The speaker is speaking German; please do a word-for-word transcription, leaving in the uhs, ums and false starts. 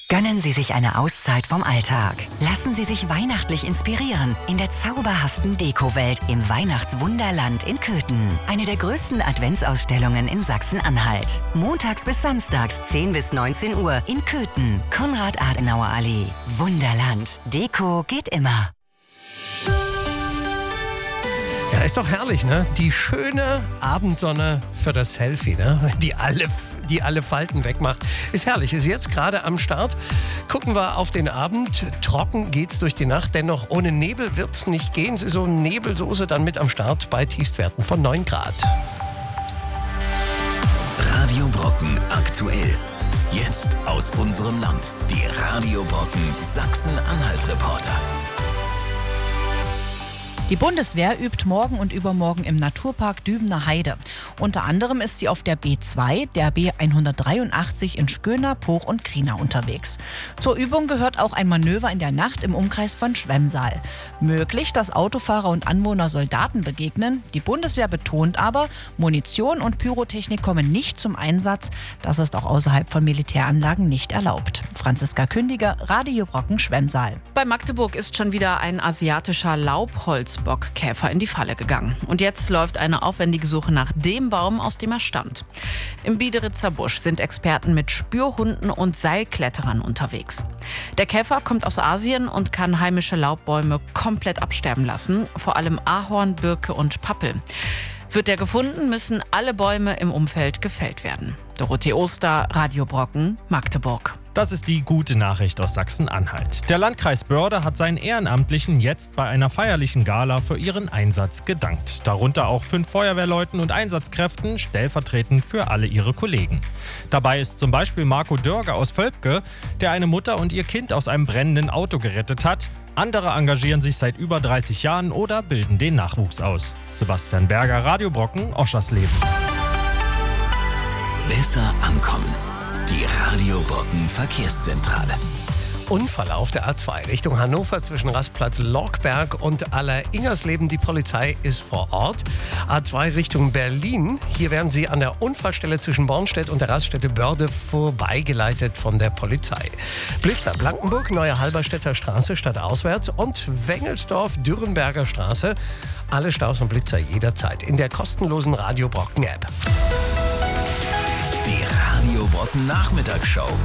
Gönnen Sie sich eine Auszeit vom Alltag. Lassen Sie sich weihnachtlich inspirieren in der zauberhaften Dekowelt im Weihnachtswunderland in Köthen. Eine der größten Adventsausstellungen in Sachsen-Anhalt. Montags bis samstags, zehn bis neunzehn Uhr in Köthen. Konrad-Adenauer-Allee. Wunderland. Deko geht immer. Ja, ist doch herrlich, ne? Die schöne Abendsonne für das Selfie, ne? Die alle, die alle Falten wegmacht. Ist herrlich, ist jetzt gerade am Start. Gucken wir auf den Abend. Trocken geht's durch die Nacht, dennoch ohne Nebel wird's nicht gehen. Es ist so eine Nebelsoße dann mit am Start bei Tiefstwerten von neun Grad. Radio Brocken aktuell. Jetzt aus unserem Land. Die Radio Brocken Sachsen-Anhalt-Reporter. Die Bundeswehr übt morgen und übermorgen im Naturpark Dübener Heide. Unter anderem ist sie auf der B zwei, der B hundertdreiundachtzig in Schköner, Poch und Krina unterwegs. Zur Übung gehört auch ein Manöver in der Nacht im Umkreis von Schwemmsaal. Möglich, dass Autofahrer und Anwohner Soldaten begegnen. Die Bundeswehr betont aber, Munition und Pyrotechnik kommen nicht zum Einsatz. Das ist auch außerhalb von Militäranlagen nicht erlaubt. Franziska Kündiger, Radio Brocken, Schwemmsaal. Bei Magdeburg ist schon wieder ein asiatischer Laubholzbockkäfer in die Falle gegangen. Und jetzt läuft eine aufwendige Suche nach dem Baum, aus dem er stammt. Im Biederitzer Busch sind Experten mit Spürhunden und Seilkletterern unterwegs. Der Käfer kommt aus Asien und kann heimische Laubbäume komplett absterben lassen, vor allem Ahorn, Birke und Pappel. Wird er gefunden, müssen alle Bäume im Umfeld gefällt werden. Dorothee Oster, Radio Brocken, Magdeburg. Das ist die gute Nachricht aus Sachsen-Anhalt. Der Landkreis Börde hat seinen Ehrenamtlichen jetzt bei einer feierlichen Gala für ihren Einsatz gedankt. Darunter auch fünf Feuerwehrleuten und Einsatzkräften, stellvertretend für alle ihre Kollegen. Dabei ist zum Beispiel Marco Dörger aus Völpke, der eine Mutter und ihr Kind aus einem brennenden Auto gerettet hat. Andere engagieren sich seit über dreißig Jahren oder bilden den Nachwuchs aus. Sebastian Berger, Radio Brocken, Oschersleben. Besser ankommen. Die Radio Brocken Verkehrszentrale. Unfall auf der A zwei Richtung Hannover zwischen Rastplatz Lorkberg und Aller-Ingersleben. Die Polizei ist vor Ort. A zwei Richtung Berlin. Hier werden Sie an der Unfallstelle zwischen Bornstedt und der Raststätte Börde vorbeigeleitet von der Polizei. Blitzer, Blankenburg, Neue Halberstädter Straße stadtauswärts und Wengelsdorf, Dürrenberger Straße. Alle Staus und Blitzer jederzeit in der kostenlosen Radio Brocken App. Die Radio Brocken Nachmittagsshow.